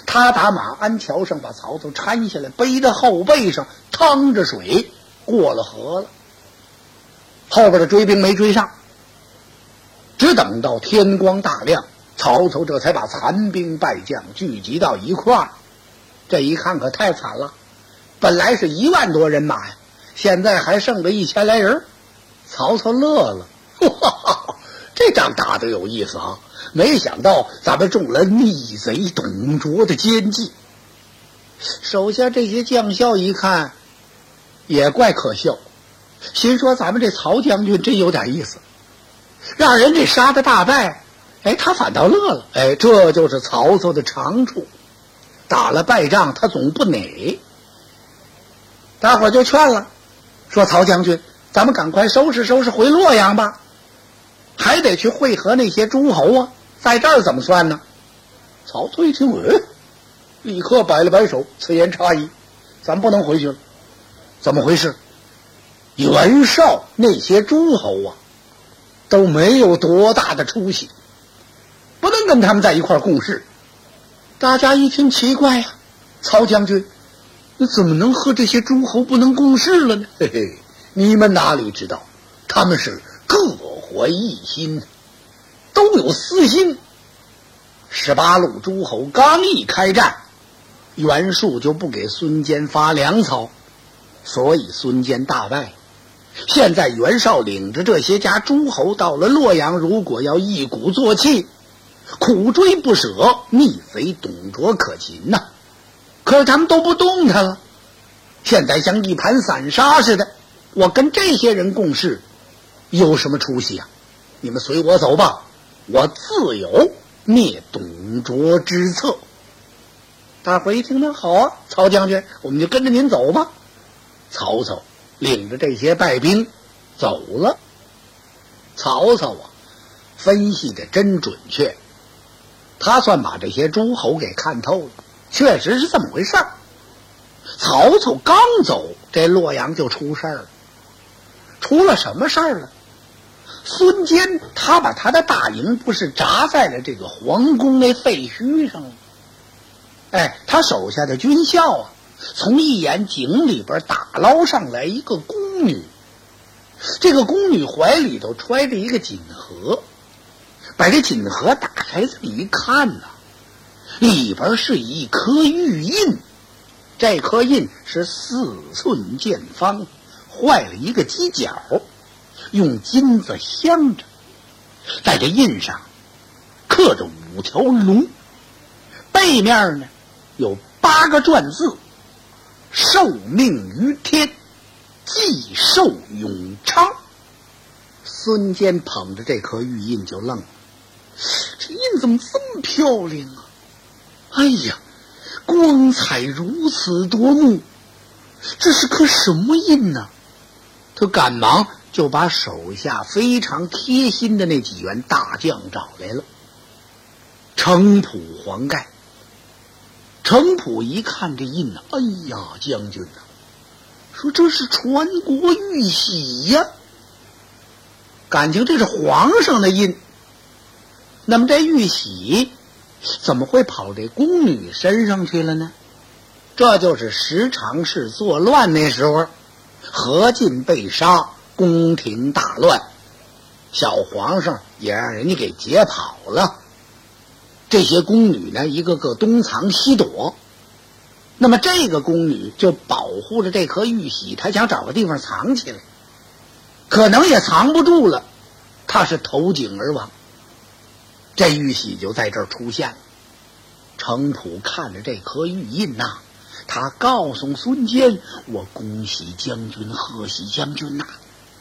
他打马鞍桥上把曹操搀下来，背在后背上，趟着水过了河了。后边的追兵没追上，只等到天光大亮，曹操这才把残兵败将聚集到一块儿。这一看可太惨了，本来是1万多人马呀，现在还剩着1000来人。曹操乐了，这仗打得有意思啊！没想到咱们中了逆贼董卓的奸计。手下这些将校一看也怪可笑，心说咱们这曹将军真有点意思，让人这杀的大败，他反倒乐了。这就是曹操的长处，打了败仗他总不馁。大伙就劝了，说曹将军，咱们赶快收拾收拾回洛阳吧，还得去会合那些诸侯啊，在这儿怎么算呢？曹操一听，立刻摆了摆手，此言差矣，咱不能回去了。怎么回事？袁绍那些诸侯啊，都没有多大的出息，不能跟他们在一块儿共事。大家一听奇怪呀，曹将军，你怎么能和这些诸侯不能共事了呢？嘿嘿，你们哪里知道，他们是各怀一心，都有私心。18路诸侯刚一开战，袁术就不给孙坚发粮草，所以孙坚大败。现在袁绍领着这些家诸侯到了洛阳，如果要一鼓作气，苦追不舍，逆贼董卓可擒呐。可是他们都不动他了，现在像一盘散沙似的，我跟这些人共事有什么出息啊？你们随我走吧，我自有灭董卓之策。大伙一听，那好啊，曹将军，我们就跟着您走吧。曹操领着这些败兵走了。曹操啊，分析的真准确，他算把这些诸侯给看透了，确实是这么回事儿。曹操刚走，这洛阳就出事儿了。出了什么事儿了？孙坚他把他的大营不是扎在了这个皇宫那废墟上了。他手下的军校啊，从一眼井里边打捞上来一个宫女，这个宫女怀里头揣着一个锦盒，把这锦盒打开这么一看呢，里边是一颗玉印，这颗印是4寸见方，坏了一个犄角，用金子镶着，在这印上刻着5条龙，背面呢有8个篆字：受命于天，既寿永昌。孙坚捧着这颗玉印就愣了，这印怎么这么漂亮啊？哎呀，光彩如此夺目，这是颗什么印呢？他赶忙就把手下非常贴心的那几员大将找来了。程普、黄盖。程普一看这印呢，哎呀，将军啊，说这是传国玉玺呀，感情这是皇上的印。那么这玉玺怎么会跑这宫女身上去了呢？这就是十常侍作乱那时候，何进被杀，宫廷大乱，小皇上也让人家给劫跑了。这些宫女呢，一个个东藏西躲，那么这个宫女就保护着这颗玉玺，她想找个地方藏起来，可能也藏不住了，她是投井而亡。这玉玺就在这儿出现了。程普看着这颗玉印呐，他告诉孙坚：“我恭喜将军，贺喜将军呐！”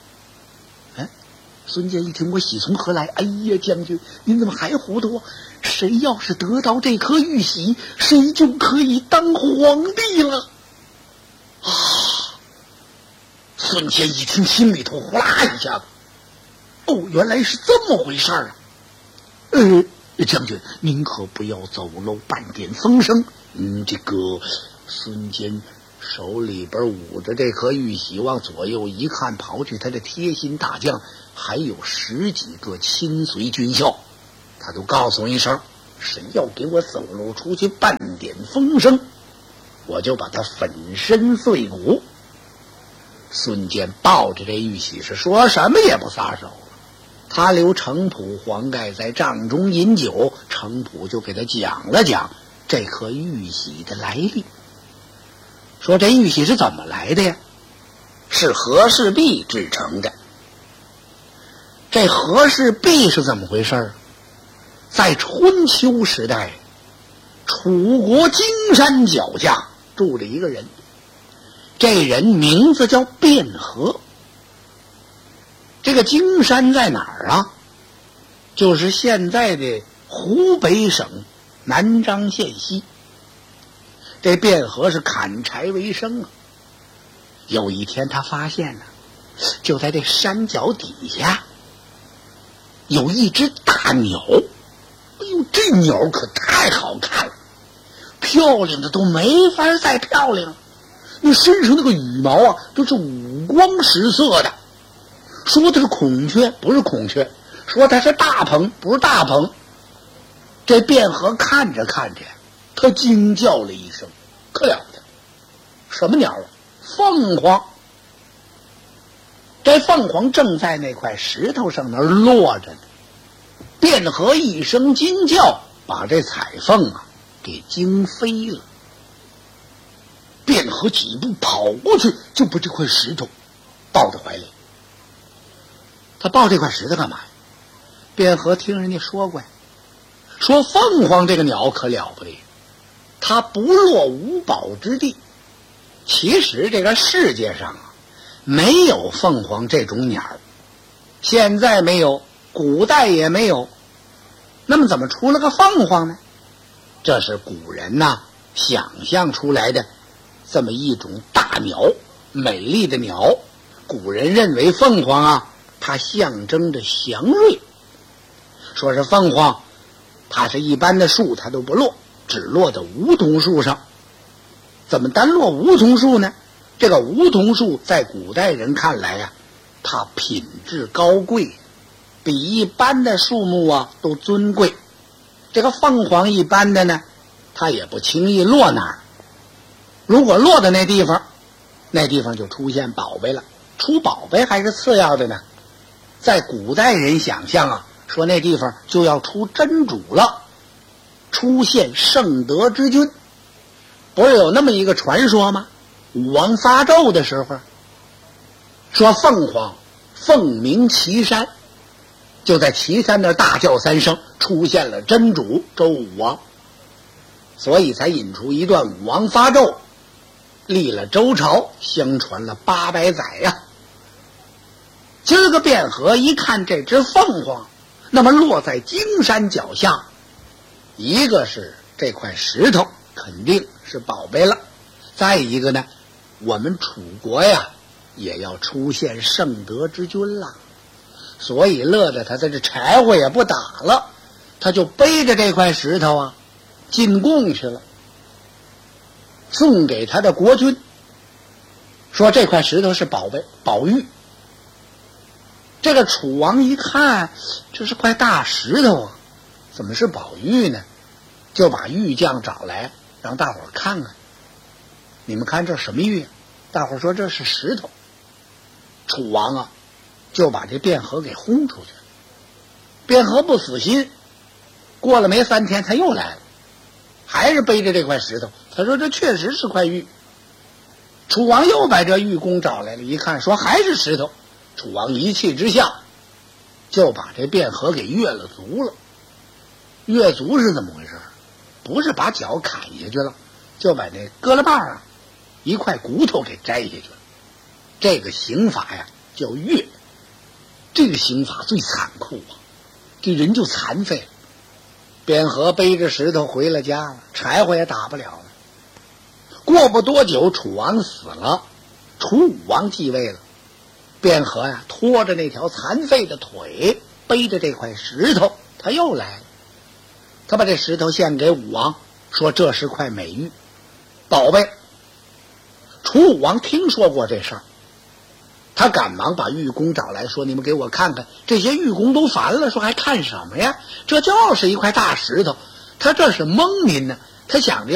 孙坚一听，我喜从何来？哎呀，将军，您怎么还糊涂？谁要是得到这颗玉玺，谁就可以当皇帝了啊！孙坚一听，心里头呼啦一下子，原来是这么回事啊！将军，您可不要走漏半点风声。这个孙坚手里边捂着这颗玉玺，往左右一看，跑去他的贴心大将还有10几个亲随军校，他都告诉我一声， 谁要给我走漏出去半点风声，我就把他粉身碎骨。孙坚抱着这玉玺是说什么也不撒手了。他留程普、黄盖在帐中饮酒，程普就给他讲了讲这颗玉玺的来历，说这玉玺是怎么来的呀？是和氏璧制成的。这和氏璧是怎么回事？在春秋时代，楚国荆山脚下住着一个人，这人名字叫卞和。这个荆山在哪儿啊？就是现在的湖北省南漳县西。这卞和是砍柴为生啊。有一天他发现呢，就在这山脚底下有一只大鸟。哎呦，这鸟可太好看了，漂亮的都没法再漂亮了。那身上那个羽毛啊，都是五光十色的。说它是孔雀，不是孔雀；说它是大鹏，不是大鹏。这卞和看着看着，他惊叫了一声，可了不得！什么鸟啊？凤凰。这凤凰正在那块石头上那儿落着呢。卞和一声惊叫，把这彩凤啊给惊飞了。卞和几步跑过去，就把这块石头抱在怀里。他抱这块石头干嘛呀？卞和听人家说过呀，说凤凰这个鸟可了不得，它不落无宝之地。其实这个世界上啊，没有凤凰这种鸟，现在没有，古代也没有。那么怎么出了个凤凰呢？这是古人呐想象出来的这么一种大鸟，美丽的鸟。古人认为凤凰啊，它象征着祥瑞。说是凤凰，它是一般的树它都不落，只落在梧桐树上。怎么单落梧桐树呢？这个梧桐树在古代人看来啊，它品质高贵，比一般的树木啊都尊贵。这个凤凰一般的呢，它也不轻易落哪儿。如果落在那地方，那地方就出现宝贝了。出宝贝还是次要的呢。在古代人想象啊，说那地方就要出真主了，出现圣德之君。不是有那么一个传说吗？武王发纣的时候，说凤凰凤鸣岐山，就在岐山那儿大叫三声，出现了真主周武王，所以才引出一段武王发纣，立了周朝，相传了800载呀。今儿个卞和一看这只凤凰，那么落在荆山脚下，一个是这块石头肯定是宝贝了，再一个呢，我们楚国呀也要出现圣德之君了，所以乐得他在这柴火也不打了，他就背着这块石头啊进贡去了，送给他的国君，说这块石头是宝贝宝玉。这个楚王一看，这是块大石头啊，怎么是宝玉呢？就把玉匠找来，让大伙儿看看，你们看这什么玉啊？大伙儿说这是石头。楚王啊就把这卞和给轰出去了。卞和不死心，过了没3天他又来了，还是背着这块石头。他说这确实是块玉。楚王又把这玉工找来了，一看说还是石头。楚王一气之下就把这卞和给越了族了。越族是怎么回事？不是把脚砍下去了，就把那胳肋棒啊一块骨头给摘下去了。这个刑法呀叫越，这个刑法最残酷啊，这人就残废了。卞和背着石头回了家了，柴火也打不了了。过不多久楚王死了，楚武王继位了。卞和呀拖着那条残废的腿，背着这块石头，他又来了。他把这石头献给武王，说这是块美玉，宝贝。楚武王听说过这事儿，他赶忙把玉工找来，说你们给我看看。这些玉工都烦了，说还看什么呀？这就是一块大石头， 他这是蒙您呢，他想着